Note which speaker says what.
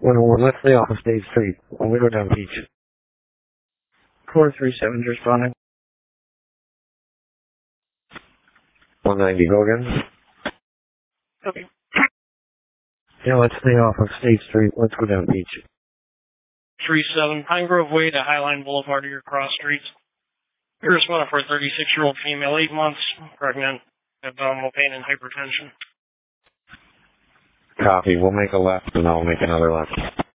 Speaker 1: 101, let's stay off of State Street. When we go down Peach.
Speaker 2: 437 responding.
Speaker 1: 190, go again.
Speaker 2: Okay.
Speaker 1: Yeah, let's stay off of State Street. Let's go down Peach.
Speaker 2: 37 Pine Grove Way to Highline Boulevard, your cross streets. You're responding for a 36-year-old female, 8 months, pregnant, abdominal pain and hypertension.
Speaker 1: Copy. We'll make a left and I'll make another left.